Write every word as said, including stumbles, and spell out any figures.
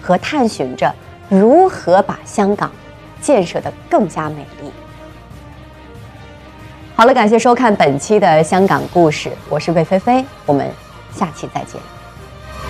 和探寻着如何把香港建设得更加美丽。好了，感谢收看本期的香港故事，我是魏菲菲，我们下期再见。